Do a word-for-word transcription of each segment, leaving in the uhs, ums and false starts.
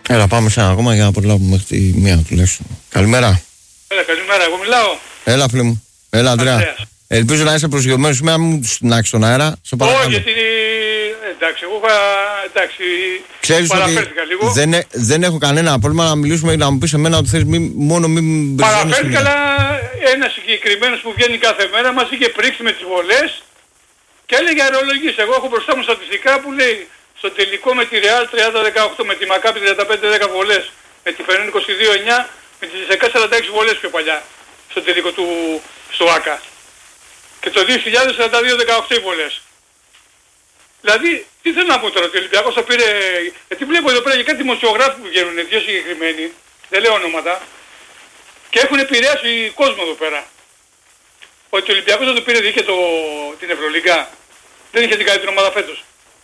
Έλα, πάμε σε ένα ακόμα για να προλάβουμε μέχρι τη μία τουλάχιστον. Καλημέρα. Έλα, καλημέρα, εγώ μιλάω. Έλα, φίλε μου. Έλα, Αντρέα. Ελπίζω να είσαι προσγειωμένος σήμερα, μην μου συνάξεις τον αέρα. Σε παρακαλώ. Όχι, γιατί. Εντάξει, εγώ είχα. Εντάξει. Ξέρεις ότι λίγο. Δεν, δεν έχω κανένα πρόβλημα να μιλήσουμε ή να μου πεις εμένα ότι θες μη, μόνο μην μπριζώνεις. Παραφέρθηκα, αλλά ένας συγκεκριμένος που βγαίνει κάθε μέρα μας είχε πρίξει με τις βολές και έλεγε αερολογής. Εγώ έχω μπροστά μου στατιστικά που λέει στο τελικό με τη Real τριάντα δεκαοκτώ, με τη Maccabi τριάντα πέντε δέκα βολές, με τη Φερνίν είκοσι δύο εννιά, με τη Ζεσεκά σαράντα έξι βολές πιο παλιά στο τελικό του στο ΆΚΑ. Και το δύο χιλιάδες σαράντα δύο δεκαοκτώ οι βολές. Δηλαδή, τι θέλω να πω τώρα, ότι ο Ολυμπιακός το πήρε. Γιατί βλέπω εδώ πέρα και κάτι δημοσιογράφοι που βγαίνουν, δύο συγκεκριμένοι, δεν λέω ονόματα, και έχουν επηρεάσει κόσμο εδώ πέρα. Ότι ο Ολυμπιακός δεν το πήρε δίκαιο το... την Ευρωλίγκα. Δεν είχε την καλύτερη ομάδα φέτος.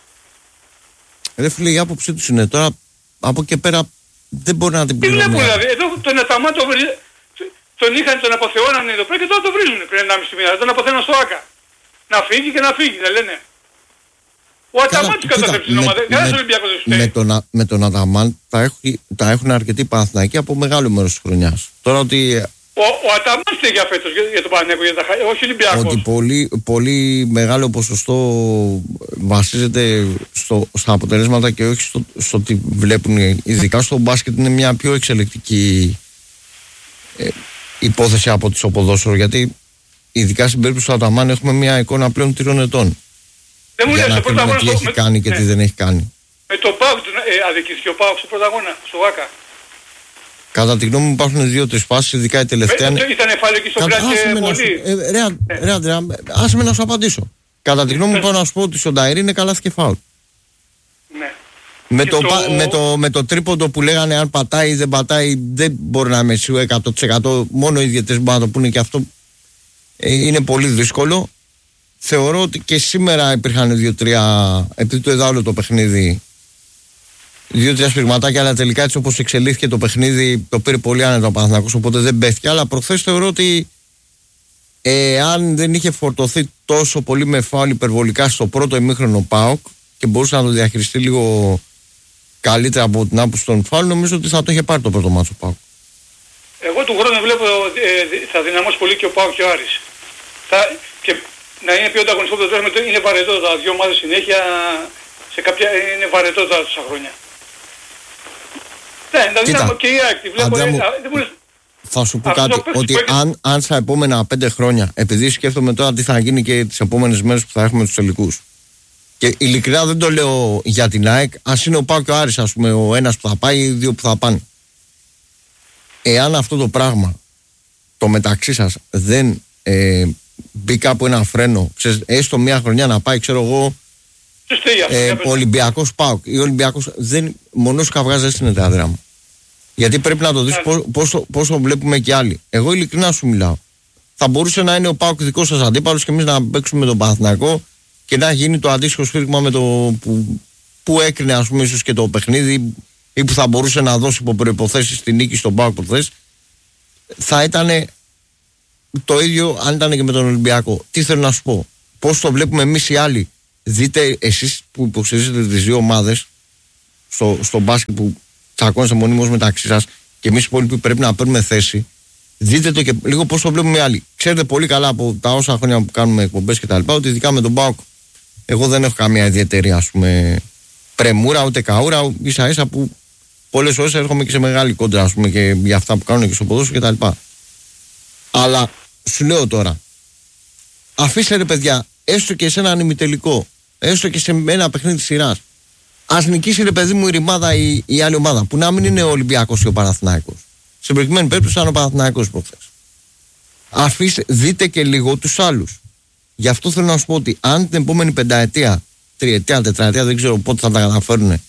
Ρε φίλε, η άποψή τους είναι τώρα, από εκεί πέρα δεν μπορεί να την πει. Τι βλέπω δηλαδή, εδώ τον Αταμάν το βρει... τον είχαν, τον αποθεώνανε εδώ πέρα και τώρα το βρίζουν πριν ενάμιση μήνα. Τον αποθέωναν στο ΆΚΑ. Να φύγει και να φύγει, δεν λένε. Ο Αταμάν της καταστρέψει την ομάδα. Κανένας Ολυμπιακός δεν σου με, τον, με τον Αταμάν τα, έχει, τα έχουν αρκετοί Παναθηναϊκοί από μεγάλο μέρος της χρονιάς. Τώρα ότι... Ο, ο Αταμάν είστε για φέτος, για, για τον Παναθηναϊκό, για τα χα... όχι Ολυμπιακός. Ότι πολύ, πολύ μεγάλο ποσοστό βασίζεται στο, στα αποτελέσματα και όχι στο, στο τι βλέπουν. Ειδικά στο μπάσκετ είναι μια πιο εξελικτική ε, υπόθεση από το ποδόσφαιρο, γιατί ειδικά στην περίπτωση του Αταμάν έχουμε μια εικόνα πλέον τριών ετών. Δεν μου για λες, να πρώτο αγώνα τι έχει στο... κάνει και ναι. τι δεν έχει κάνει. Με τον Πάουκ ε, αδικήθηκε ο Πάουκ στο πρώτο αγώνα, στο ΆΚΑ. Κατά τη γνώμη μου υπάρχουν δύο-τρεις φάσεις, ειδικά η τελευταία. Με, ήταν εφάλαιο εκεί στο κράτησε πολύ. Ε, ρε, ε. ρε Αντρέα, άσε με να σου απαντήσω. Κατά τη γνώμη μου πάω να σου πω ότι στον Νταϊρή είναι καλά και φάουλ. Ναι. Με το, το... Με, το, με το τρίποντο που λέγανε αν πατάει ή δεν πατάει, δεν μπορεί να είμαι σίγουρο εκατό τοις εκατό. Μόνο οι διαιτητές μπορούν να το πούνε και αυτό ε, είναι πολύ δύσκολο. Θεωρώ ότι και σήμερα υπήρχαν δύο-τρία, επειδή το είδα όλο το παιχνίδι, δύο-τρία σφιγματάκια, αλλά τελικά έτσι όπως εξελίχθηκε το παιχνίδι το πήρε πολύ άνετα ο Παναθηναϊκός, οπότε δεν πέφτει. Αλλά προχθές θεωρώ ότι ε, αν δεν είχε φορτωθεί τόσο πολύ με φάουλ υπερβολικά στο πρώτο ημίχρονο ΠΑΟΚ και μπορούσε να το διαχειριστεί λίγο καλύτερα από την άποψη των φάουλ, νομίζω ότι θα το είχε πάρει το πρώτο μάτσο ΠΑΟΚ. Εγώ του χρόνου βλέπω ε, θα δυναμώσει πολύ και ο ΠΑΟΚ και ο Άρης. Θα, και να είναι πιο ανταγωνιστικό το τρέχουμε, είναι βαρετό τα δύο ομάδες συνέχεια, σε κάποια είναι βαρετό τα τόσα χρόνια. Ναι, δηλαδή Κοίτα, και η ΑΕΚ τη βλέπω. Μου, ε, θα σου πω κάτι, ότι αν, αν στα επόμενα πέντε χρόνια, επειδή σκέφτομαι τώρα τι θα γίνει και τις επόμενες μέρες που θα έχουμε τους τελικούς, και ειλικρινά δεν το λέω για την ΑΕΚ, ας είναι ο ΠΑΟΚ και ο Άρης, ας πούμε, ο ένας που θα πάει ή δύο που θα πάνε. Εάν αυτό το πράγμα, το μεταξύ σας, δεν ε, μπει κάπου ένα φρένο, ξέρεις, έστω μια χρονιά να πάει, ξέρω εγώ, ε, ο Ολυμπιακός ΠΑΟΚ ή ο Ολυμπιακός, δεν, μονός καυγάς δεν είναι Αντρέα μου. Γιατί πρέπει να το δεις πώς, πώς, πώς το βλέπουμε και άλλοι. Εγώ ειλικρινά σου μιλάω. Θα μπορούσε να είναι ο ΠΑΟΚ δικός σας αντίπαλος και εμείς να παίξουμε με τον Παναθηναϊκό και να γίνει το αντίστοιχο σφύριγμα με το που, που έκρινε, ας πούμε, ίσως και το παιχνίδι ή που θα μπορούσε να δώσει υπό προϋποθέσεις τη νίκη στον ΠΑΟΚ προχθές. Θα ήταν το ίδιο αν ήταν και με τον Ολυμπιακό. Τι θέλω να σου πω, πώς το βλέπουμε εμείς οι άλλοι. Δείτε εσείς που υποστηρίζετε τις δύο ομάδες στο, στο μπάσκετ που τσακώνεστε μονίμως μεταξύ σας και εμείς οι υπόλοιποι πρέπει να παίρνουμε θέση. Δείτε το και λίγο πώς το βλέπουμε οι άλλοι. Ξέρετε πολύ καλά από τα όσα χρόνια που κάνουμε εκπομπές και τα λοιπά, ότι ειδικά με τον ΠΑΟΚ εγώ δεν έχω καμία ιδιαίτερη, ας πούμε, πρεμούρα ούτε καούρα, ίσα ίσα που πολλές φορές έρχομαι και σε μεγάλη κόντρα, ας πούμε, και για αυτά που κάνουν και στο ποδόσφαιρο και τα λοιπά. Αλλά σου λέω τώρα, αφήστε ρε παιδιά, έστω και σε έναν ημιτελικό, έστω και σε ένα παιχνίδι σειράς, ας νικήσει ρε παιδί μου η ρημάδα ή η άλλη ομάδα, που να μην είναι ο Ολυμπιακός ή ο Παναθηναϊκός. Σε προηγουμένη περίπτωση ήταν ο Παναθηναϊκός προχθές. Αφήστε, δείτε και λίγο τους άλλους. Γι' αυτό θέλω να σου πω ότι αν την επόμενη πενταετία, τριετία, τετραετία, δεν ξέρω πότε θα τα καταφέρουν,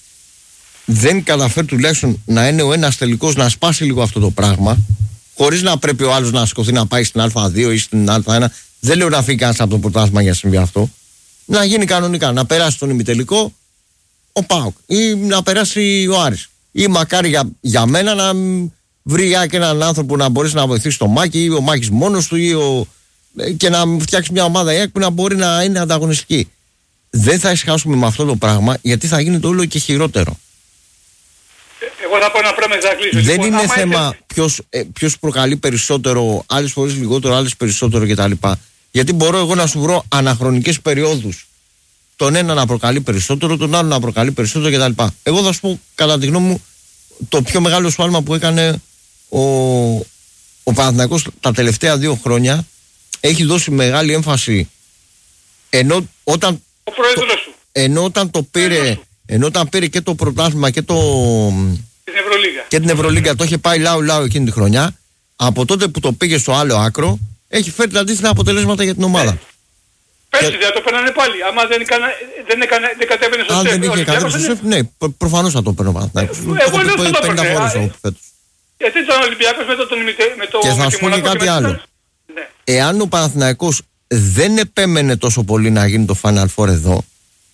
δεν καταφέρει τουλάχιστον να είναι ο ένας τελικός να σπάσει λίγο αυτό το πράγμα, χωρίς να πρέπει ο άλλος να σηκωθεί να πάει στην Α2 ή στην Α1. Δεν λέω να φύγει κανείς από το πρωτάθλημα για να συμβεί αυτό. Να γίνει κανονικά, να περάσει τον ημιτελικό ο ΠΑΟΚ ή να περάσει ο Άρης. Ή μακάρι για, για μένα να βρει και έναν άνθρωπο να μπορέσει να βοηθήσει το Μάκη ή ο Μάκης μόνος του ή ο, και να φτιάξει μια ομάδα η ΑΕΚ που να μπορεί να είναι ανταγωνιστική. Δεν θα ησυχάσουμε με αυτό το πράγμα, γιατί θα γίνει το όλο και χειρότερο. Εγώ θα πω ένα πράγμα και θα κλείσω. Δεν λοιπόν, είναι θέμα ήθελ... ποιος, ε, ποιος προκαλεί περισσότερο, άλλες φορές λιγότερο, άλλες περισσότερο κτλ. Γιατί μπορώ εγώ να σου βρω αναχρονικές περιόδους. Τον ένα να προκαλεί περισσότερο, τον άλλο να προκαλεί περισσότερο κτλ. Εγώ θα σου πω, κατά τη γνώμη μου, το πιο μεγάλο σφάλμα που έκανε ο, ο Παναθηναϊκός τα τελευταία δύο χρόνια, έχει δώσει μεγάλη έμφαση, ενώ όταν, ο πρόεδρος το, του. Ενώ όταν το πήρε, ενώ όταν πήρε και το πρωτάθλημα και, το, την Ευρωλίγα. και την Ευρωλίγα, το είχε πάει λάου λάου εκείνη τη χρονιά. Από τότε που το πήγε στο άλλο άκρο, έχει φέρει τα αντίθετα αποτελέσματα για την ομάδα. Ναι. Πέρσι και... δεν το παίρνανε πάλι. Άμα δεν, έκανα, δεν, έκανα, δεν κατέβαινε στο σεφ. Αν δεν είχε κατέβει στο σεφ, ναι, προφανώς θα το παίρνω Παναθηναϊκός. Εγώ λέω ότι το παίρνω. Γιατί ήταν ο Ολυμπιακός με το... Με το και θα σου πω και κάτι άλλο. Ναι. Εάν ο Παναθηναϊκός δεν επέμενε τόσο πολύ να γίνει το Final Four εδώ,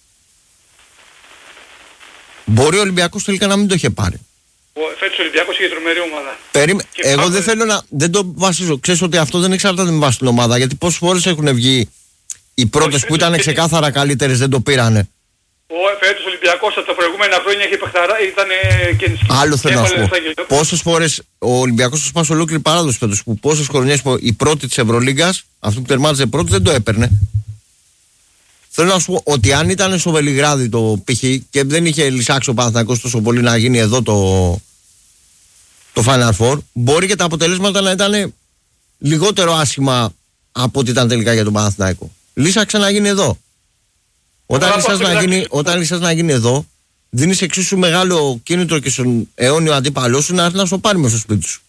μπορεί ο Ολυμπιακός τελικά να μην το είχε πάρει. Ο φέτος ο Ολυμπιακός είχε τρομερή ομάδα. Περίμε... Εγώ πάμε... δεν θέλω να. Δεν το βασίζω. Ξέρεις ότι αυτό δεν εξαρτάται με βάση την ομάδα. Γιατί πόσες φορές έχουν βγει οι πρώτες που ήταν ξεκάθαρα καλύτερες, δεν το πήρανε. Ο φέτος Ολυμπιακός από τα προηγούμενα χρόνια είχε παιχταρά, ήταν και άλλο θέλω να σου πω. Πόσες φορές ο Ολυμπιακός θα σπάσει ολόκληρη παράδοση φέτος, που πόσες χρονιές η πρώτη της Ευρωλίγκας, αυτό που τερμάτιζε πρώτη, δεν το έπαιρνε. Θέλω να σου πω ότι αν ήταν στο Βελιγράδι το π.χ. και δεν είχε λυσάξει ο Παναθηναϊκός τόσο πολύ να γίνει εδώ το, το Final Four, μπορεί και τα αποτελέσματα να ήταν λιγότερο άσχημα από ό,τι ήταν τελικά για τον Παναθηναϊκό. Λύσαξε να γίνει εδώ. Όταν λύσας να γίνει, όταν λύσας να γίνει εδώ, δίνεις εξίσου μεγάλο κίνητρο και στον αιώνιο αντίπαλό σου να έρθει να σου πάρει μέσα στο σπίτι σου.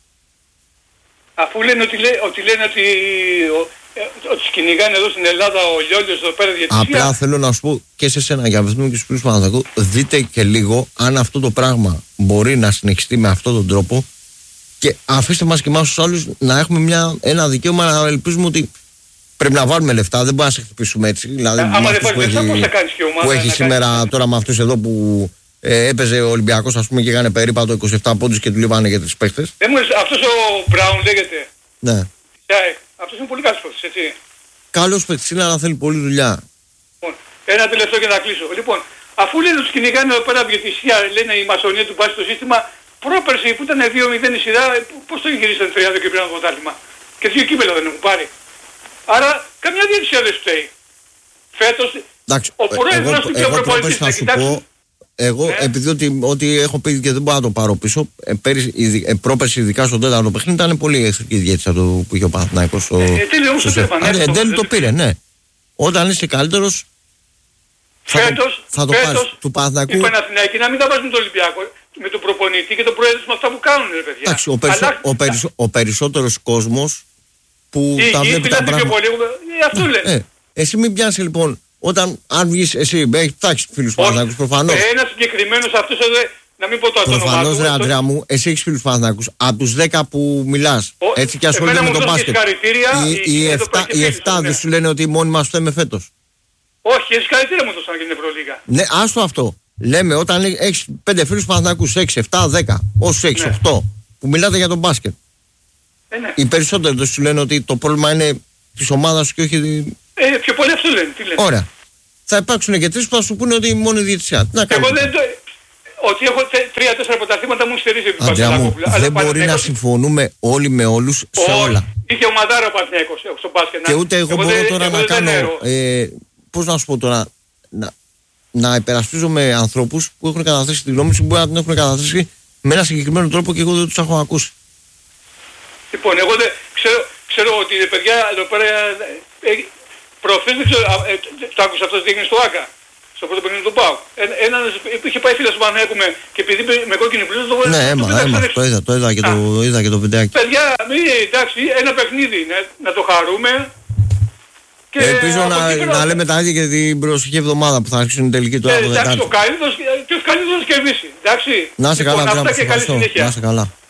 Αφού λένε ότι, λέ, ότι, λένε ότι, ο, ότι κυνηγάνε εδώ στην Ελλάδα ο Λιόλιος εδώ πέρα διαιτησία. Απλά θέλω να σου πω και σε σένα, για βαθμό και στους φίλους Παναθηναϊκού, δείτε και λίγο αν αυτό το πράγμα μπορεί να συνεχιστεί με αυτόν τον τρόπο και αφήστε μας και εμάς τους άλλους να έχουμε μια, ένα δικαίωμα να ελπίζουμε ότι πρέπει να βάλουμε λεφτά, δεν μπορούμε να σε χτυπήσουμε έτσι. Δηλαδή, άμα δεν βάλεις λεφτά, πώς θα κάνεις και ομάδα. Που έχει σήμερα κάνεις... τώρα με αυτούς εδώ που ε, έπαιζε ο Ολυμπιακός, ας πούμε, και έκανε περίπατο είκοσι επτά πόντους και του λείπανε για τις παίχτες. Δεν μου λες, αυτός ο Μπράουν λέγεται. Ναι. Yeah, αυτός είναι πολύ καλός παίχτης, έτσι. Καλός παίχτης είναι, αλλά θέλει πολλή δουλειά. Λοιπόν, ένα τελευταίο και να κλείσω. Λοιπόν, αφού λένε τους κυνηγάνε εδώ πέρα διαιτησία, λένε η μασονία του πάση στο σύστημα, πρόπερση που ήταν δύο μηδέν η σειρά, πώς το γυρίσαν τρία δύο και πήραν το πρωτάθλημα. Και δύο κύπελα δεν έχουν πάρει. Άρα καμιά διαιτησία δεν φταίει. Φέτος εντάξει, ο πρόεδρος του και ο προπονητής θα σου πω, εγώ ναι. επειδή ότι, ότι έχω πει και δεν μπορώ να το πάρω πίσω, ε, πέρυσι, ε, πρόπερση ειδικά στο τέταρτο παιχνίδι ήταν πολύ εχθρική διαιτησία που είχε ο Παναθηναϊκός. Ε, ε, τέλει όμως το πήρε. Εν τέλει το πήρε, ναι. Όταν είσαι καλύτερος φέτος, θα το πάρεις του Παναθηναϊκού. Οι Παναθηναϊκοί να μην τα βάζουν τον Ολυμπιακό με τον προπονητή και τον πρόεδρο με αυτά που κάνουν, ρε παιδιά. Εντάξει, ο, περισσο, Αλλά... ο, περισσο, ο περισσότερος κόσμος που η, τα βλέπει τα πράγματα. Πολύ, ε, αυτό λένε. Ε, εσύ μην πιάνεις λοιπόν, όταν αν βγεις εσύ, έχεις φτάξει φίλους Παναθηναϊκούς προφανώς. Ένας συγκεκριμένος αυτός εδώ, να μην πω το όνομά του. Προφανώς ρε Αντρέα μου, εσύ έχεις φίλους Παναθηναϊκούς. Από τους δέκα που μιλάς, ο, έτσι και ασχολείται με το μπάσκετ. Οι εφτά δεν σου λένε ότι μόνοι μας φταίμε φέτος. Όχι, εσύ συγχαρητήρια μου δώσαν για την Ευρωλίγα. Ναι, άστο αυτό. Λέμε όταν έχεις πέντε φίλους Παναθηναϊκούς, έξι, εφτά, δέκα, όσους έχεις, οκτώ, που μιλάτε για τον μπάσκετ. Ε, ναι. Οι περισσότεροι δεν σου λένε ότι το πρόβλημα είναι της ομάδας σου και όχι... Ε, πιο πολύ αυτό λένε. Τι λένε. Ωραία. Θα υπάρξουν και τρεις που θα σου πούνε ότι μόνο η διαιτησία. Να εγώ δεν το... Ότι έχω τρία-τέσσερα πρωταθλήματα μου στερίζει την Παναθηναϊκό. Δεν μπορεί να συμφωνούμε όλοι με όλους σε όλα. Είχε ομαδάρα ο Παναθηναϊκός στο μπάσκετ. Και ούτε εγώ μπορώ τώρα να κάνω... Πώς να σου πω τώρα... Να υπερασπίζομαι ανθρώπους που έχουν καταθέσει τη γνώμη σου, μπορεί να την έχουν καταθέσει με ένα συγκεκριμένο τρόπο και εγώ δεν τους έχω ακούσει. Λοιπόν, εγώ δεν ξέρω, ξέρω ότι οι παιδιά εδώ πέρα ε, προχθές δεν ξέρω, ε, το άκουσα αυτό τι έγινε στο ΆΚΑ, στο πρώτο παιχνίδι του ΠΑΟ. Ε, ένας είχε πάει φίλος του Παναθηναϊκού με, και επειδή με κόκκινη μπλούζα το ναι, αίμα, αίμα, το είδα, το είδα και το, είδα και το βιντεάκι. Παιδιά, μην, εντάξει, ένα παιχνίδι, να, να το χαρούμε. Και ελπίζω να, να λέμε τα ίδια και την προσεχή εβδομάδα που θα αρχίσουν οι τελικοί του ε, εντάξει, ο καλύτερος και ο καλύτερος κερδίσει. Εντάξει. Να σε καλά, λοιπόν, να σε καλά.